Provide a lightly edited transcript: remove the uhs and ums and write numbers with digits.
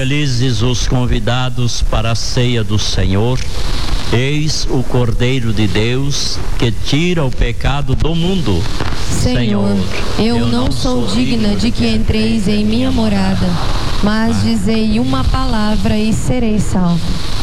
Felizes os convidados para a ceia do Senhor. Eis o Cordeiro de Deus que tira o pecado do mundo. Senhor, eu não sou digna de que entreis em minha morada, mas dizei uma palavra e serei salvo.